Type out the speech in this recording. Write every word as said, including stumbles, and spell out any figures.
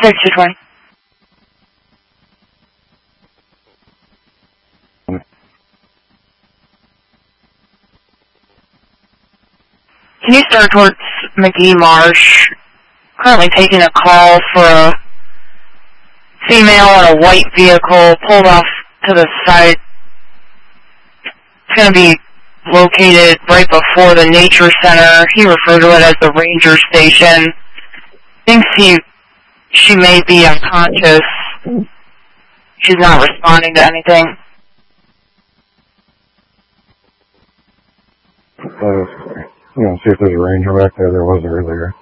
six two twenty. Can you start towards McGee Marsh? Currently taking a call for a female in a white vehicle pulled off to the side. It's going to be located right before the Nature Center. He referred to it as the Ranger Station. Thinks he, she may be unconscious. She's not responding to anything. Uh, you know, see if there's a ranger back there. There was earlier.